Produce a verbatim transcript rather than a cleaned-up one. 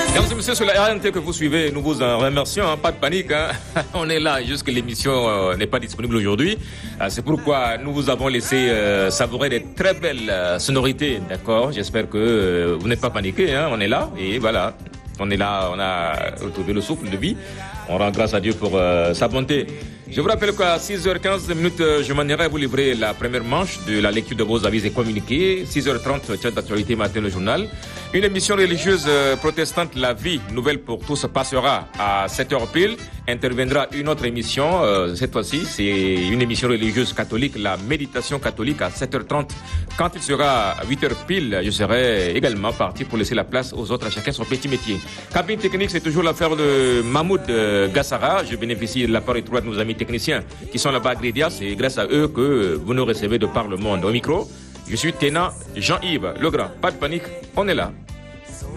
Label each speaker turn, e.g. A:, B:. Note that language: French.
A: Mesdames et messieurs, sur la R N T que vous suivez, nous vous en remercions, hein, pas de panique, hein. On est là, juste que l'émission euh, n'est pas disponible aujourd'hui. Euh, c'est pourquoi nous vous avons laissé euh, savourer des très belles euh, sonorités, d'accord. J'espère que euh, vous n'êtes pas paniqués, hein. On est là, et voilà, on est là, on a retrouvé le souffle de vie. On rend grâce à Dieu pour euh, sa bonté. Je vous rappelle qu'à six heures quinze minutes, je m'en irai vous livrer la première manche de la lecture de vos avis et communiqués. six heures trente, chat d'actualité matin, le journal. Une émission religieuse protestante, La Vie, nouvelle pour tous, passera à sept heures pile. Interviendra une autre émission, euh, cette fois-ci, c'est une émission religieuse catholique, la méditation catholique à sept heures trente. Quand il sera à huit heures pile, je serai également parti pour laisser la place aux autres, à chacun son petit métier. Cabine technique, c'est toujours l'affaire de Mahmoud Gassara. Je bénéficie de l'apport étroit de nos amis techniciens qui sont là-bas à Grédia. C'est grâce à eux que vous nous recevez de par le monde. Au micro, je suis Téna Jean-Yves Legrand. Pas de panique, on est là.